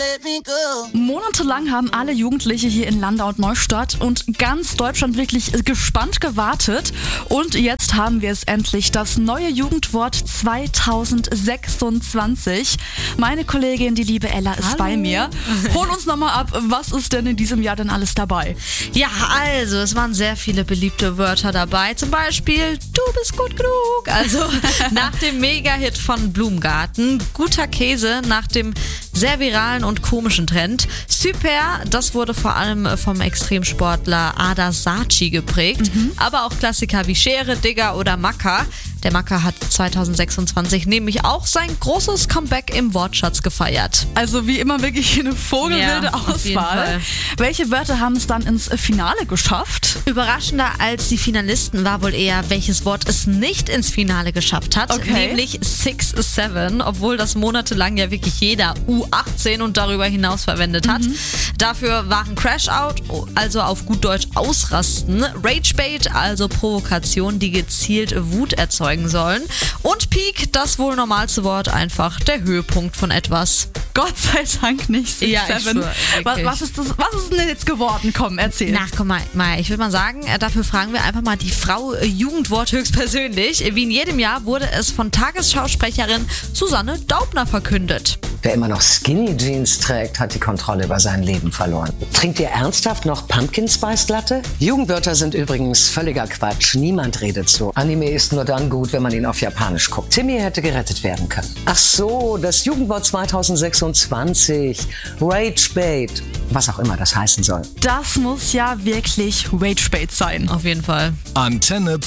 Monatelang haben alle Jugendliche hier in Landau und Neustadt und ganz Deutschland wirklich gespannt gewartet. Und jetzt haben wir es endlich, das neue Jugendwort 2026. Meine Kollegin, die liebe Ella, ist bei mir. Hol uns nochmal ab, was ist denn in diesem Jahr denn alles dabei? Ja, also es waren sehr viele beliebte Wörter dabei. Zum Beispiel, du bist gut genug. Also nach dem Mega-Hit von Blumengarten. Guter Käse nach dem sehr viralen und komischen Trend. Super, das wurde vor allem vom Extremsportler Ada Saci geprägt. Aber auch Klassiker wie Schere, Digger oder Macker. Der Macker hat 2026 nämlich auch sein großes Comeback im Wortschatz gefeiert. Also wie immer wirklich eine vogelwilde Auswahl. Welche Wörter haben es dann ins Finale geschafft? Überraschender als die Finalisten war wohl eher, welches Wort es nicht ins Finale geschafft hat, nämlich 6-7, obwohl das monatelang ja wirklich jeder U18 und darüber hinaus verwendet hat. Dafür waren Crash-Out, also auf gut Deutsch ausrasten, Rage-Bait, also Provokation, die gezielt Wut erzeugen sollen, und Peak, das wohl normalste Wort, einfach der Höhepunkt von etwas. Gott sei Dank nicht 6-7. Ja, ich schwör, was ist denn jetzt geworden? Komm, erzähl. Na, komm mal, ich würde mal sagen, dafür fragen wir einfach mal die Frau Jugendwort höchstpersönlich. Wie in jedem Jahr wurde es von Tagesschausprecherin Susanne Daubner verkündet. Wer immer noch Skinny Jeans trägt, hat die Kontrolle über sein Leben verloren. Trinkt ihr ernsthaft noch Pumpkin Spice Latte? Jugendwörter sind übrigens völliger Quatsch. Niemand redet so. Anime ist nur dann gut, wenn man ihn auf Japanisch guckt. Timmy hätte gerettet werden können. Ach so, das Jugendwort 2026. Ragebait. Was auch immer das heißen soll. Das muss ja wirklich Ragebait sein. Auf jeden Fall. Antenne